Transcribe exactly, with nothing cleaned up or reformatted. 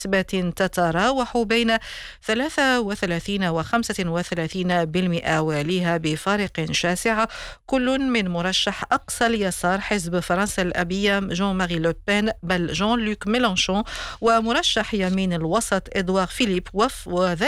نسبة تتراوح بين ثلاثة وثلاثين وخمسة وثلاثين بالمئة، وليها بفارق شاسع كل من مرشح أقصى اليسار حزب فرنسا الأبية جون ماري لوبين بل جون لوك ميلانشون، ومرشح يمين الوسط إدوار فيليب وف، وذلك